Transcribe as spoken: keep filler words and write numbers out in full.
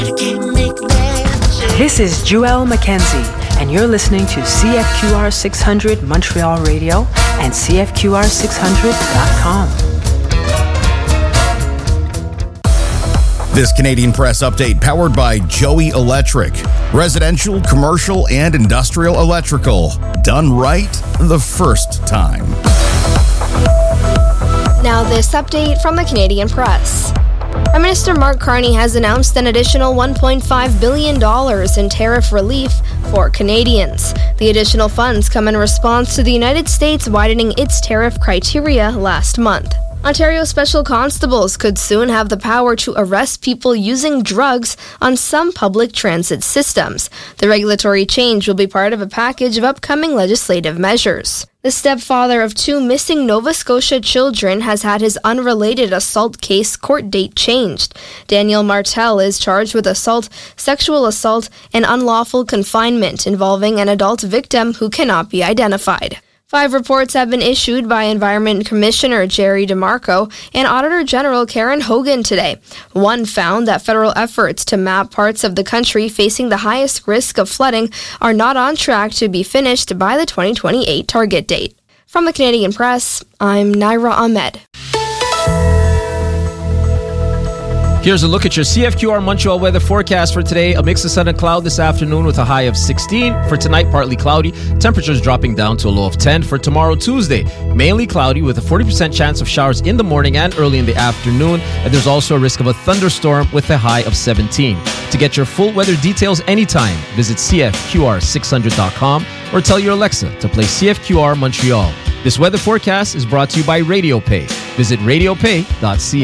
This is Jewel Mackenzie, and you're listening to C F Q R six hundred Montreal Radio and C F Q R six hundred dot com. This Canadian Press update powered by Joey Electric. Residential, commercial, and industrial electrical. Done right the first time. Now this update from the Canadian Press. Prime Minister Mark Carney has announced an additional one point five billion dollars in tariff relief for Canadians. The additional funds come in response to the United States widening its tariff criteria last month. Ontario Special Constables could soon have the power to arrest people using drugs on some public transit systems. The regulatory change will be part of a package of upcoming legislative measures. The stepfather of two missing Nova Scotia children has had his unrelated assault case court date changed. Daniel Martel is charged with assault, sexual assault, and unlawful confinement involving an adult victim who cannot be identified. Five reports have been issued by Environment Commissioner Jerry DeMarco and Auditor General Karen Hogan today. One found that federal efforts to map parts of the country facing the highest risk of flooding are not on track to be finished by the twenty twenty-eight target date. From the Canadian Press, I'm Naira Ahmed. Here's a look at your C F Q R Montreal weather forecast for today. A mix of sun and cloud this afternoon with a high of sixteen. For tonight, partly cloudy. Temperatures dropping down to a low of ten. For tomorrow, Tuesday, mainly cloudy with a forty percent chance of showers in the morning and early in the afternoon. And there's also a risk of a thunderstorm with a high of seventeen. To get your full weather details anytime, visit C F Q R six hundred dot com or tell your Alexa to play C F Q R Montreal. This weather forecast is brought to you by RadioPay. Visit radiopay dot c a.